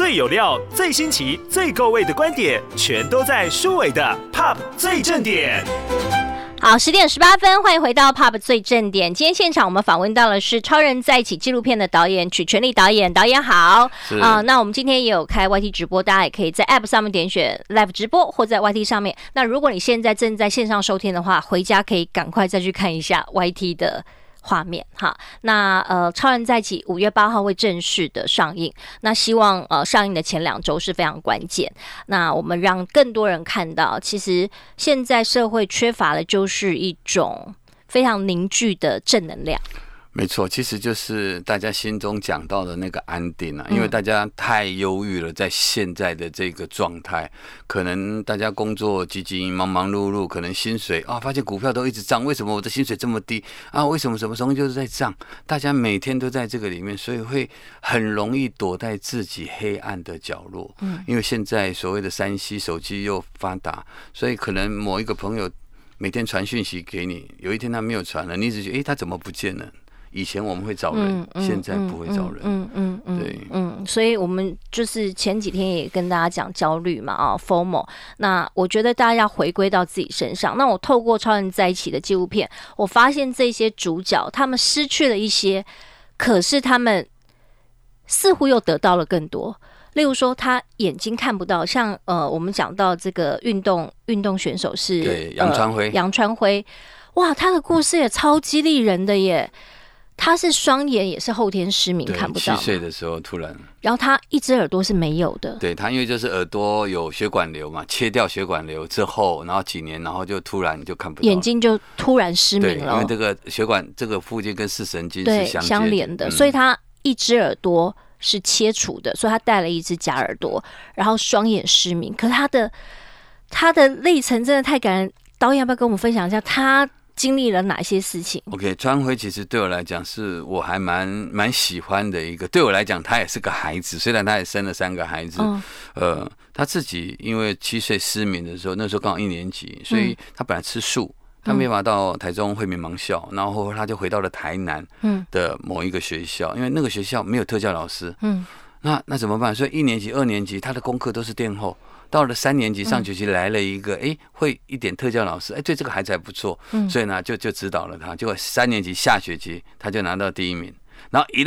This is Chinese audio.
最有料、最新奇、最够味的观点，全都在舒伟的 Pop 最正点。 好，10点18分，欢迎回到 Pop 最正点。今天现场我们访问到的是《超人在一起》纪录片的导演曲全力导演，导演好。那我们今天也有开 YT 直播，大家也可以在 App 上面点选 Live 直播，或在 YT 上面。那如果你现在正在线上收听的话，回家可以赶快再去看一下 YT 的画面哈。那超人在一起5月8号会正式的上映，那希望上映的前2周是非常关键。那我们让更多人看到，其实现在社会缺乏的就是一种非常凝聚的正能量。 没错，其实就是大家心中讲到的那个安定啊，因为大家太忧郁了，在现在的这个状态，可能大家工作急急忙忙碌碌，可能薪水发现股票都一直涨，为什么我的薪水这么低啊？为什么什么东西就是在涨？大家每天都在这个里面，所以会很容易躲在自己黑暗的角落。因为现在所谓的3C 手机又发达，所以可能某一个朋友每天传讯息给你，有一天他没有传了，你只觉得他怎么不见了？以前我们会找人，现在不会找人。对， 所以我们就是前几天也跟大家讲焦虑嘛，FOMO。那我觉得大家要回归到自己身上。那我透过《超人在一起》的纪录片，我发现这些主角他们失去了一些，可是他们似乎又得到了更多。例如说，他眼睛看不到，像我们讲到这个运动选手是对杨川辉， 哇，他的故事也超激励人的耶。他是双眼也是后天失明，看不到。7 岁的时候突然， 然后他一只耳朵是没有的。 对，他因为就是耳朵有血管瘤嘛，切掉血管瘤之后，然后几年，然后就突然就看不到， 眼睛就突然失明了。 因为这个血管这个附近跟视神经是相连的，所以他一只耳朵是切除的，所以他戴了一只假耳朵，然后双眼失明。可是他的历程真的太感人，导演要不要跟我们分享一下他经历了哪些事情 ？OK， 川辉其实对我来讲是我还蛮喜欢的一个。对我来讲，他也是个孩子，虽然他也生了3个孩子。他自己因为7岁失明的时候，那时候刚好1年级，所以他本来吃素，他没办法到台中惠民盲校，然后他就回到了台南的某一个学校，因为那个学校没有特教老师。那怎么办？所以1年级、2年级他的功课都是垫后。到了3年级上学期来了一个会一点特教老师，对这个孩子还不错，所以呢就指导了他。结果3年级下学期他就拿到第1名，然后